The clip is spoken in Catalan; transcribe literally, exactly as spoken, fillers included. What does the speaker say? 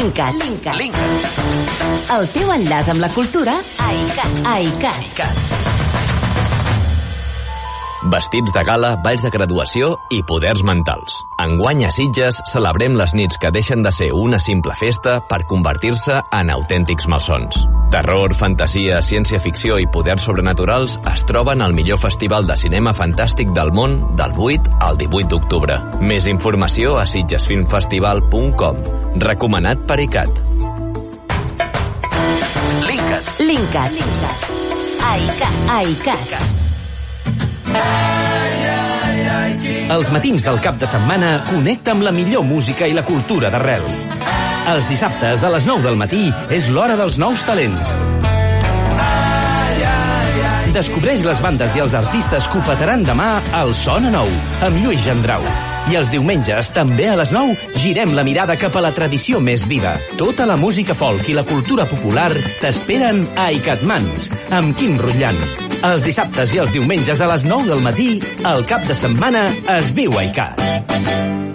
Linkat. Linkat. Linkat. El teu enllaç amb la cultura a iCat. A iCat. Vestits de gala, balls de graduació i poders mentals. Enguany a Sitges celebrem les nits que deixen de ser una simple festa per convertir-se en autèntics malsons. Terror, fantasia, ciència-ficció i poders sobrenaturals es troben al millor festival de cinema fantàstic del món del vuit al divuit d'octubre. Més informació a sitges film festival punt com. Recomanat per iCat. Linkat. Linkat. Linkat. A iCat. A iCat. Els matins del cap de setmana connecta amb la millor música i la cultura d'arrel. Els dissabtes a les nou del matí és l'hora dels nous talents. Descobreix les bandes i els artistes que ho petaran demà al Sona Nou, amb Lluís Gendrau. I els diumenges, també a les nou, girem la mirada cap a la tradició més viva. Tota la música folk i la cultura popular t'esperen a iCatmans, amb Quim Rutllant. Els dissabtes i els diumenges a les nou del matí, el cap de setmana es viu a iCat.